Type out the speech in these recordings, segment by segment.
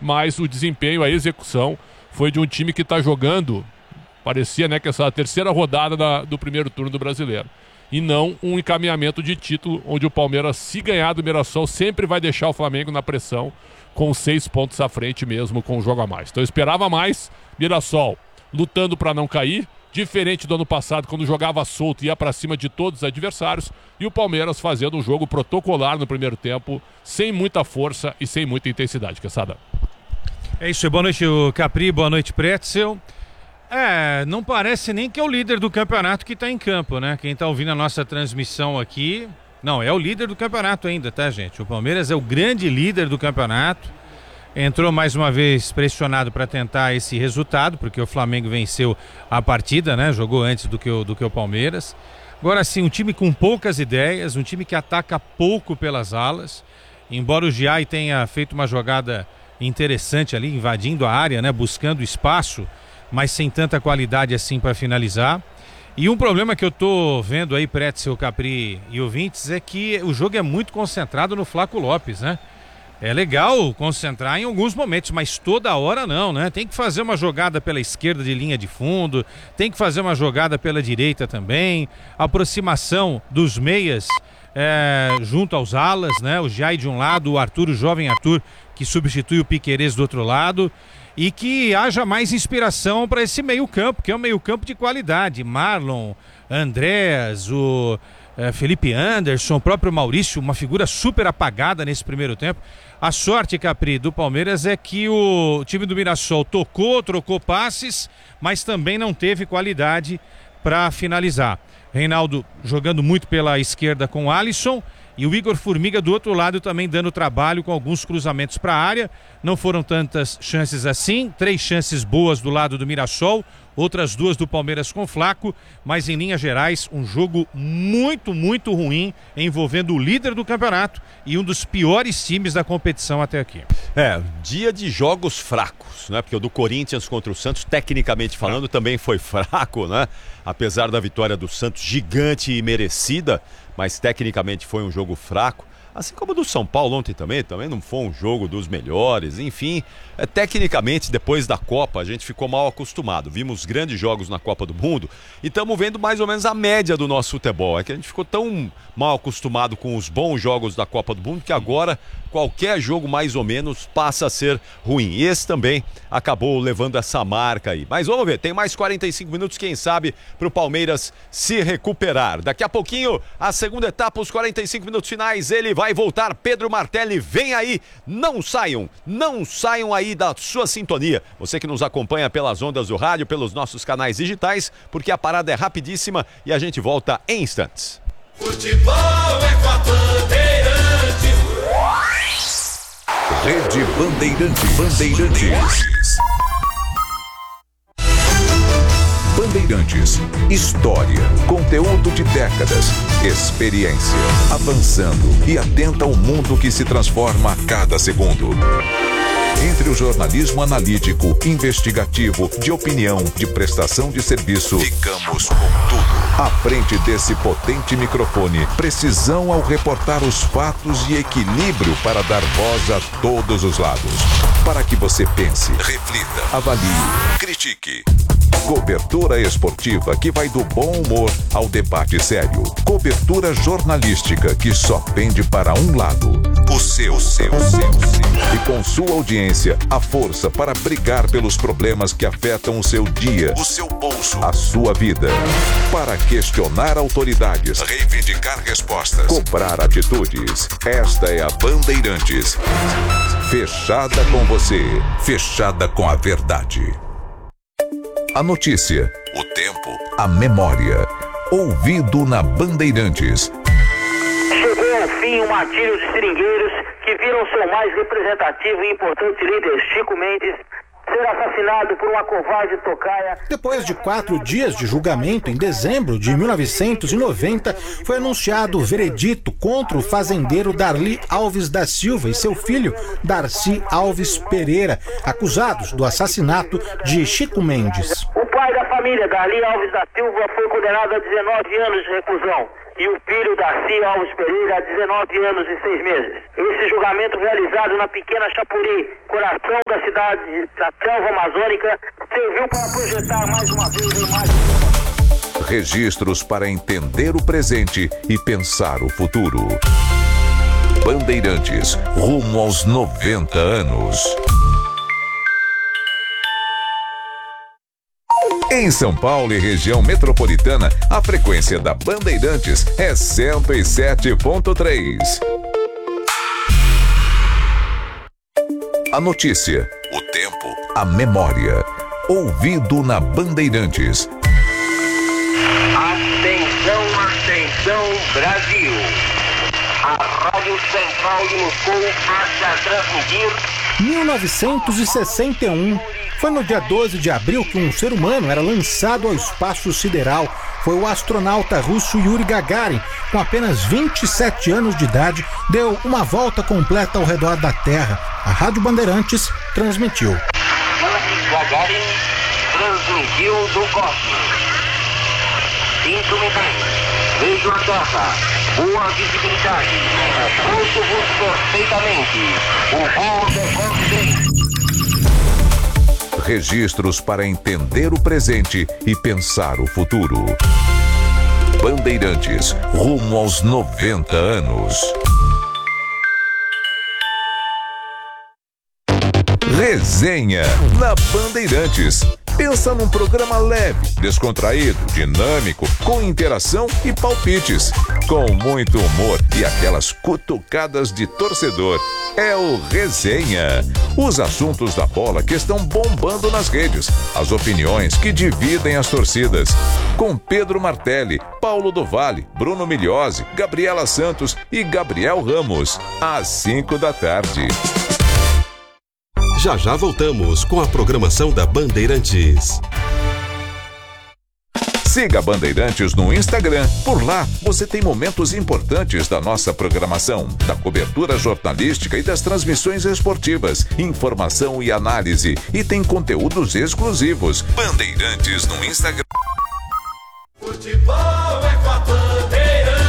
mas o desempenho, a execução foi de um time que está jogando, parecia, né, que essa terceira rodada do primeiro turno do Brasileiro. E não um encaminhamento de título, onde o Palmeiras, se ganhar do Mirassol, sempre vai deixar o Flamengo na pressão, com 6 pontos à frente mesmo, com um jogo a mais. Então eu esperava mais, Mirassol lutando para não cair, diferente do ano passado, quando jogava solto e ia para cima de todos os adversários, e o Palmeiras fazendo um jogo protocolar no primeiro tempo, sem muita força e sem muita intensidade. Quesada. É isso, boa noite, Capri, boa noite, Pretzel. Não parece nem que é o líder do campeonato que está em campo, né? Quem está ouvindo a nossa transmissão aqui, não, é o líder do campeonato ainda, tá, gente? O Palmeiras é o grande líder do campeonato, entrou mais uma vez pressionado para tentar esse resultado, porque o Flamengo venceu a partida, né? Jogou antes do que o Palmeiras. Agora sim, um time com poucas ideias, um time que ataca pouco pelas alas, embora o Giai tenha feito uma jogada interessante ali, invadindo a área, né? Buscando espaço, mas sem tanta qualidade assim para finalizar. E um problema que eu tô vendo aí, Pretzel, Capri e ouvintes, é que o jogo é muito concentrado no Flaco Lopes, né? É legal concentrar em alguns momentos, mas toda hora não, né? Tem que fazer uma jogada pela esquerda de linha de fundo, tem que fazer uma jogada pela direita também, aproximação dos meias junto aos alas, né? O Jai de um lado, o jovem Arthur, que substitui o Piquerez do outro lado. E que haja mais inspiração para esse meio-campo, que é um meio-campo de qualidade. Marlon, Andréas, o Felipe Anderson, o próprio Maurício, uma figura super apagada nesse primeiro tempo. A sorte, Capri, do Palmeiras é que o time do Mirassol trocou passes, mas também não teve qualidade para finalizar. Reinaldo jogando muito pela esquerda com o Alisson. E o Igor Formiga do outro lado também dando trabalho com alguns cruzamentos para a área. Não foram tantas chances assim, 3 chances boas do lado do Mirassol, outras 2 do Palmeiras com Flaco, mas em linhas gerais um jogo muito, muito ruim, envolvendo o líder do campeonato e um dos piores times da competição até aqui. Dia de jogos fracos, né? Porque o do Corinthians contra o Santos, tecnicamente falando, também foi fraco, né? Apesar da vitória do Santos gigante e merecida, mas tecnicamente foi um jogo fraco. Assim como o do São Paulo ontem também não foi um jogo dos melhores, enfim, tecnicamente depois da Copa a gente ficou mal acostumado, vimos grandes jogos na Copa do Mundo e estamos vendo mais ou menos a média do nosso futebol, é que a gente ficou tão mal acostumado com os bons jogos da Copa do Mundo que agora qualquer jogo mais ou menos passa a ser ruim, e esse também acabou levando essa marca aí, mas vamos ver, tem mais 45 minutos, quem sabe, para o Palmeiras se recuperar. Daqui a pouquinho, a segunda etapa, os 45 minutos finais, ele vai voltar, Pedro Martelli, vem aí, não saiam aí da sua sintonia, você que nos acompanha pelas ondas do rádio, pelos nossos canais digitais, porque a parada é rapidíssima e a gente volta em instantes. Futebol é com a Bandeirantes. Rede Bandeirantes. Bandeirantes, história, conteúdo de décadas, experiência, avançando e atenta ao mundo que se transforma a cada segundo. Entre o jornalismo analítico, investigativo, de opinião, de prestação de serviço, ficamos com tudo. À frente desse potente microfone, precisão ao reportar os fatos e equilíbrio para dar voz a todos os lados. Para que você pense, reflita, avalie, critique. Cobertura esportiva que vai do bom humor ao debate sério. Cobertura jornalística que só pende para um lado. O seu. E com sua audiência, a força para brigar pelos problemas que afetam o seu dia, o seu bolso, a sua vida. Para questionar autoridades, reivindicar respostas, cobrar atitudes. Esta é a Bandeirantes. Fechada com você, fechada com a verdade. A notícia, o tempo, a memória. Ouvido na Bandeirantes. Chegou ao fim o martírio de seringueiros que viram seu mais representativo e importante líder, Chico Mendes, ser assassinado por uma covarde tocaia. Depois de 4 dias de julgamento, em dezembro de 1990, foi anunciado o veredito contra o fazendeiro Darli Alves da Silva e seu filho, Darcy Alves Pereira, acusados do assassinato de Chico Mendes. O pai da família, Darli Alves da Silva, foi condenado a 19 anos de reclusão. E o filho, Darcy Alves Pereira, a 19 anos e 6 meses. Esse julgamento realizado na pequena Chapuri, coração da biodiversidade da selva amazônica, serviu para projetar mais uma vez a imagem. Registros para entender o presente e pensar o futuro. Bandeirantes, rumo aos 90 anos. Em São Paulo e região metropolitana, a frequência da Bandeirantes é 107.3. A notícia, o tempo, a memória. Ouvido na Bandeirantes. Atenção, atenção, Brasil. A Rádio Central de Moscou passa a transmitir... 1961 foi no dia 12 de abril que um ser humano era lançado ao espaço sideral. Foi o astronauta russo Yuri Gagarin, com apenas 27 anos de idade, deu uma volta completa ao redor da Terra. A Rádio Bandeirantes transmitiu. Yuri Gagarin transmitiu do cosmos. 5 minutos. Vejo a Terra. Boa visibilidade. Ouço-vos perfeitamente. O voo decorre bem. Registros para entender o presente e pensar o futuro. Bandeirantes, rumo aos 90 anos. Resenha na Bandeirantes. Pensa num programa leve, descontraído, dinâmico, com interação e palpites, com muito humor e aquelas cutucadas de torcedor. É o Resenha. Os assuntos da bola que estão bombando nas redes, as opiniões que dividem as torcidas. Com Pedro Martelli, Paulo do Vale, Bruno Migliosi, Gabriela Santos e Gabriel Ramos. Às 5 da tarde. Já já voltamos com a programação da Bandeirantes. Siga a Bandeirantes no Instagram. Por lá, você tem momentos importantes da nossa programação, da cobertura jornalística e das transmissões esportivas, informação e análise. E tem conteúdos exclusivos. Bandeirantes no Instagram. Futebol é com a Bandeirantes.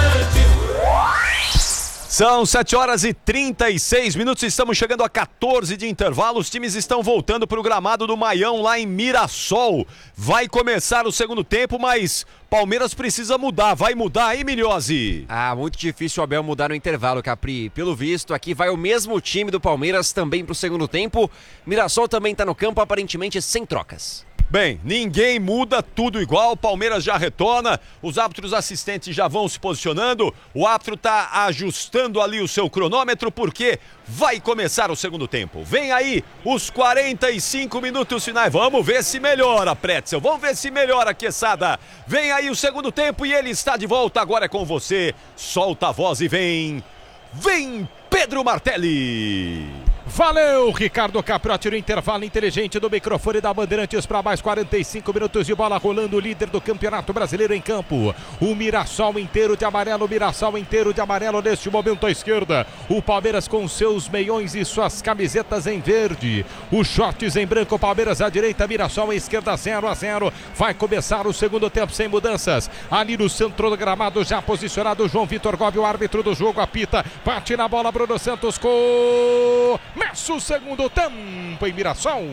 São 7 horas e 36 minutos, estamos chegando a 14 de intervalo, os times estão voltando para o gramado do Maião lá em Mirassol. Vai começar o segundo tempo, mas Palmeiras precisa mudar, vai mudar, hein, Migliosi? Muito difícil o Abel mudar no intervalo, Capri. Pelo visto, aqui vai o mesmo time do Palmeiras também para o segundo tempo. Mirassol também está no campo, aparentemente sem trocas. Bem, ninguém muda, tudo igual, Palmeiras já retorna, os árbitros assistentes já vão se posicionando, o árbitro está ajustando ali o seu cronômetro porque vai começar o segundo tempo. Vem aí os 45 minutos finais, vamos ver se melhora, Pretzel, vamos ver se melhora, Quesada. Vem aí o segundo tempo e ele está de volta, agora é com você, solta a voz e vem Pedro Martelli. Valeu, Ricardo Capriotti, no intervalo inteligente do microfone da Bandeirantes para mais 45 minutos de bola rolando, o líder do Campeonato Brasileiro em campo. O Mirassol inteiro de amarelo, neste momento à esquerda. O Palmeiras com seus meiões e suas camisetas em verde. Os shorts em branco, Palmeiras à direita, Mirassol à esquerda, 0-0. Vai começar o segundo tempo sem mudanças. Ali no centro do gramado, já posicionado, João Vitor Gobi, o árbitro do jogo, apita. Bate na bola, Bruno Santos, começa o segundo tempo em Mirassol.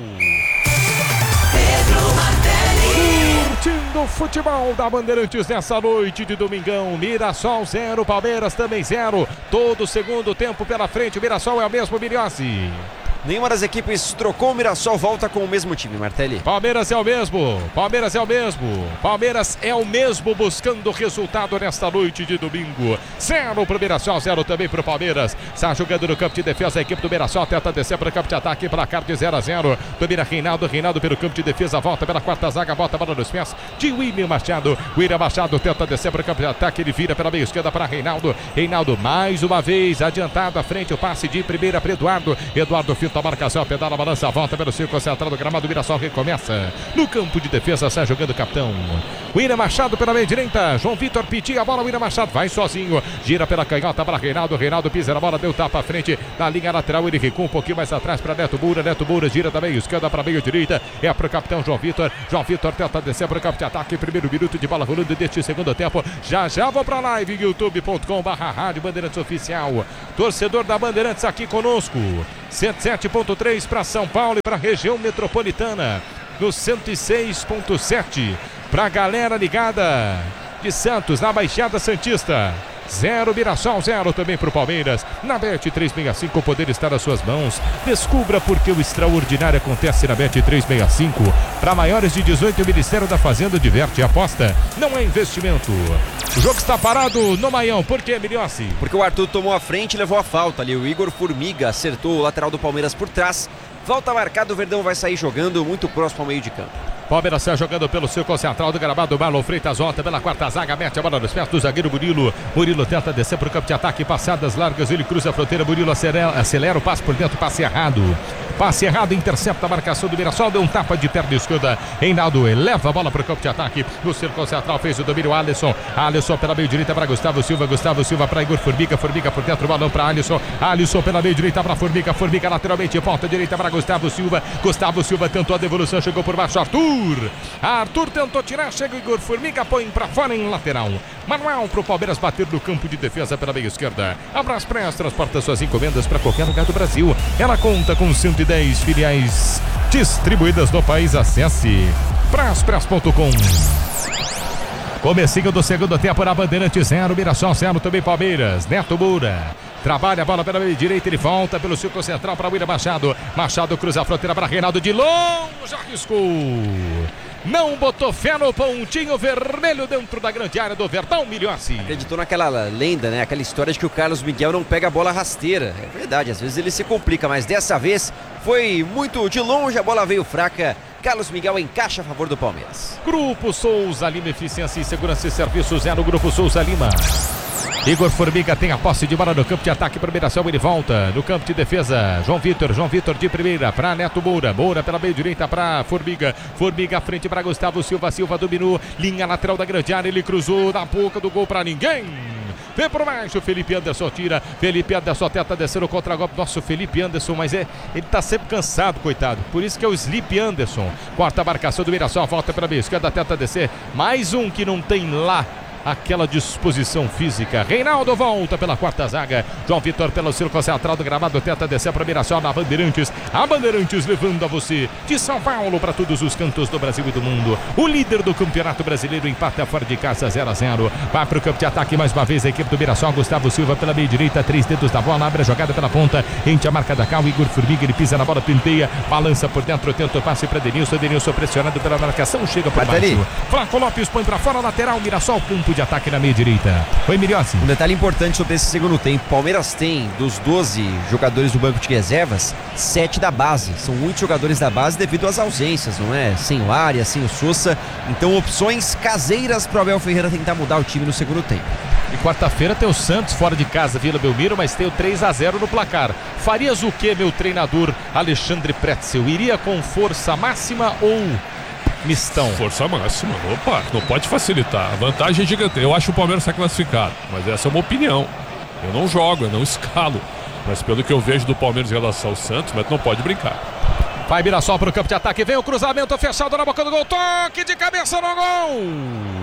Pedro Martelli. Curtindo o futebol da Bandeirantes nessa noite de domingão. Mirassol 0, Palmeiras também 0. Todo o segundo tempo pela frente. O Mirassol é o mesmo, Migliosi. Nenhuma das equipes trocou, o Mirassol volta com o mesmo time, Martelli. Palmeiras é o mesmo, Palmeiras é o mesmo buscando resultado nesta noite de domingo. 0 pro Mirassol, 0 também pro Palmeiras. Está jogando no campo de defesa, a equipe do Mirassol tenta descer para o campo de ataque, placar de 0-0. Domina Reinaldo pelo campo de defesa, volta pela quarta zaga, bota a bola nos pés de William Machado. William Machado tenta descer para o campo de ataque, ele vira pela meia esquerda para Reinaldo. Reinaldo mais uma vez adiantado à frente, o passe de primeira para Eduardo. Eduardo finta a marcação, pedala, balança, volta pelo círculo central do gramado, Mirassol recomeça. No campo de defesa, sai jogando o capitão William Machado pela meia direita, João Vitor pedia a bola, William Machado vai sozinho, gira pela canhota para Reinaldo, Reinaldo pisa na bola, deu tapa à frente, na linha lateral, ele recua um pouquinho mais atrás para Neto Moura gira da meia esquerda para meia direita, é para o capitão João Vitor tenta descer para o campo de ataque, primeiro minuto de bola rolando deste segundo tempo, já vou para a live, youtube.com/Rádio Bandeirantes Oficial, torcedor da Bandeirantes aqui conosco, 107.3 para São Paulo e para a região metropolitana. No 106.7 para a galera ligada de Santos, na Baixada Santista. 0 Mirassol, 0 também para o Palmeiras. Na Bet365 o poder está nas suas mãos. Descubra porque o extraordinário acontece na Bet365. Para maiores de 18, o Ministério da Fazenda diverte e aposta. Não é investimento. O jogo está parado no Maião. Por quê, Miliossi? Porque o Arthur tomou a frente e levou a falta ali. O Igor Formiga acertou o lateral do Palmeiras por trás. Falta marcada, o Verdão vai sair jogando muito próximo ao meio de campo. Palmeiras sai jogando pelo círculo central do gramado. Marlon Freitas volta pela quarta zaga, mete a bola nos pés do zagueiro Murilo. Murilo tenta descer para o campo de ataque, passadas largas, ele cruza a fronteira. Murilo acelera o passe por dentro, passe errado. Passe errado, intercepta a marcação do Mirassol, deu um tapa de perna esquerda. Reinaldo eleva a bola para o campo de ataque. No círculo central fez o domínio Alisson. Alisson pela meio direita para Gustavo Silva. Gustavo Silva para Igor Formiga. Formiga por dentro, balão para Alisson. Alisson pela meio direita para Formiga. Formiga lateralmente, volta direita para Gustavo Silva. Gustavo Silva tentou a devolução, chegou por baixo. Arthur tentou tirar, chega o Igor Formiga, põe para fora em lateral. Manuel para o Palmeiras bater no campo de defesa pela meia esquerda. Abraspress transporta suas encomendas para qualquer lugar do Brasil. Ela conta com 110 filiais distribuídas no país. Acesse braspress.com. Comecinho do segundo tempo na Bandeirante, 0 Mirassol, 0 também Palmeiras. Neto Moura trabalha a bola pela meia direita, ele volta pelo círculo central para William Machado. Machado cruza a fronteira para Reinaldo, de longe arriscou. Não botou fé no pontinho vermelho dentro da grande área do Verdão, Miliossi. Acreditou naquela lenda, né? Aquela história de que o Carlos Miguel não pega a bola rasteira. É verdade, às vezes ele se complica, mas dessa vez foi muito de longe, a bola veio fraca. Carlos Miguel encaixa a favor do Palmeiras. Grupo Souza Lima, eficiência em segurança e serviços, no Grupo Souza Lima. Igor Formiga tem a posse de bola no campo de ataque para o Mirassol, ele volta no campo de defesa. João Vitor de primeira para Neto Moura. Moura pela meio direita para Formiga. Formiga à frente para Gustavo Silva. Silva dominou, linha lateral da grande área, ele cruzou na boca do gol para ninguém. Vem por baixo, Felipe Anderson tira. Felipe Anderson tenta descer o contra-golpe. Nosso Felipe Anderson, mas ele tá sempre cansado, coitado. Por isso que é o Sleep Anderson. Quarta marcação do Mirassol, volta para a meia esquerda, tenta descer. Mais um que não tem lá aquela disposição física. Reinaldo volta pela quarta zaga. João Vitor pelo círculo central do gramado, tenta descer para o Mirassol na Bandeirantes. A Bandeirantes levando a você de São Paulo para todos os cantos do Brasil e do mundo. O líder do Campeonato Brasileiro empata fora de casa 0-0. Vai para o campo de ataque mais uma vez a equipe do Mirassol. Gustavo Silva pela meia direita, 3 dedos da bola, abre a jogada pela ponta, enche a marca da Cal. Igor Formiga, ele pisa na bola, penteia, balança por dentro, tenta o passe para Denilson. Denilson pressionado pela marcação, chega por baixo. Flaco Lopes põe para fora, lateral, Mirassol, campo de ataque na meia direita. Oi, Miliossi. Um detalhe importante sobre esse segundo tempo: Palmeiras tem, dos 12 jogadores do banco de reservas, 7 da base. São muitos jogadores da base devido às ausências, não é? Sem o Arias, sem o Sousa. Então, opções caseiras para o Abel Ferreira tentar mudar o time no segundo tempo. E quarta-feira tem o Santos fora de casa, Vila Belmiro, mas tem o 3-0 no placar. Farias o que, meu treinador Alexandre Pretzel? Iria com força máxima ou mistão? Força máxima, opa, não pode facilitar. A vantagem é gigante. Eu acho o Palmeiras está classificado, mas essa é uma opinião. Eu não jogo, eu não escalo. Mas pelo que eu vejo do Palmeiras em relação ao Santos, mas não pode brincar. Vai Mirassol para o campo de ataque, vem o cruzamento fechado na boca do gol, toque de cabeça no gol!